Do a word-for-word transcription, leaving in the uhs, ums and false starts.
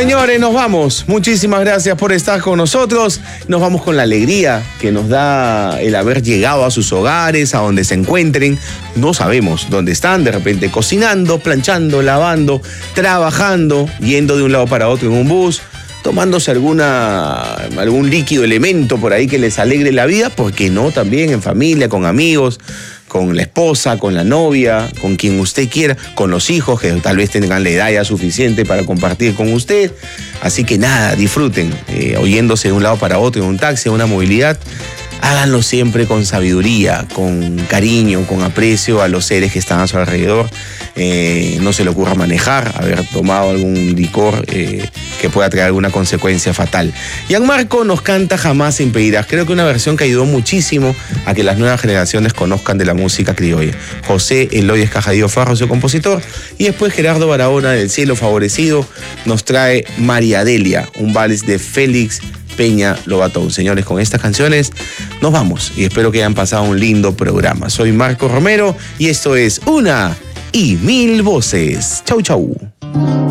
Señores, nos vamos. Muchísimas gracias por estar con nosotros. Nos vamos con la alegría que nos da el haber llegado a sus hogares, a donde se encuentren. No sabemos dónde están, de repente cocinando, planchando, lavando, trabajando, yendo de un lado para otro en un bus, tomándose alguna, algún líquido elemento por ahí que les alegre la vida, ¿por qué no? También en familia, con amigos, con la esposa, con la novia, con quien usted quiera, con los hijos que tal vez tengan la edad ya suficiente para compartir con usted. Así que nada, disfruten, eh, oyéndose de un lado para otro en un taxi, en una movilidad. Háganlo siempre con sabiduría, con cariño, con aprecio a los seres que están a su alrededor. Eh, no se le ocurra manejar, haber tomado algún licor eh, que pueda traer alguna consecuencia fatal. Gianmarco nos canta Jamás se impedirás. Creo que una versión que ayudó muchísimo a que las nuevas generaciones conozcan de la música criolla. José Eloy Escajadillo Farro, su compositor, y después Gerardo Barahona del Cielo Favorecido nos trae María Delia, un vals de Félix Peña Lobatón. Señores, con estas canciones nos vamos y espero que hayan pasado un lindo programa. Soy Marco Romero y esto es Una y Mil Voces. Chau, chau.